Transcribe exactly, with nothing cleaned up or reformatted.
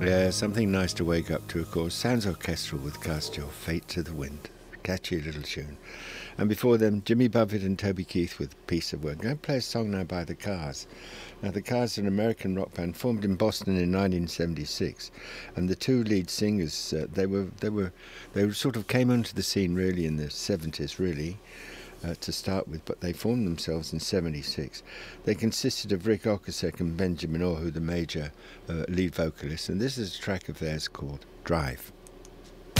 Yeah, something nice to wake up to, of course. Sounds orchestral with Cast Your Fate to the Wind. Catchy little tune. And before them, Jimmy Buffett and Toby Keith with Piece of Work. I'm going to play a song now by The Cars. Now, The Cars are an American rock band formed in Boston in nineteen seventy-six, and the two lead singers, uh, they were they were they sort of came onto the scene really in the seventies, really. Uh, to start with, but they formed themselves in seventy-six. They consisted of Rick Ocasek and Benjamin Orr, who the major uh, lead vocalist, and this is a track of theirs called Drive.